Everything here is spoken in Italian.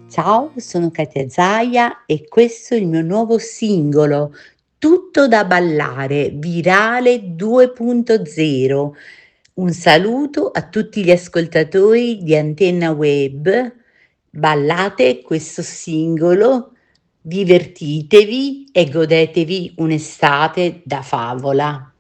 Ciao, sono Katia Zaia e questo è il mio nuovo singolo, Tutto da ballare, virale 2.0. Un saluto a tutti gli ascoltatori di Antenna Web. Ballate questo singolo, divertitevi e godetevi un'estate da favola.